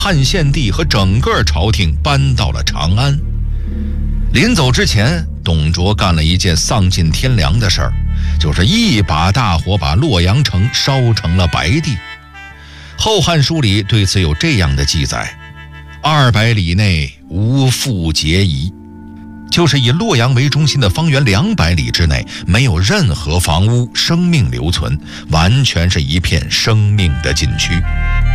汉献帝和整个朝廷搬到了长安。临走之前，董卓干了一件丧尽天良的事儿，就是一把大火把洛阳城烧成了白地。《后汉书》里对此有这样的记载：200里内无复结遗，就是以洛阳为中心的方圆200里之内，没有任何房屋，生命留存，完全是一片生命的禁区。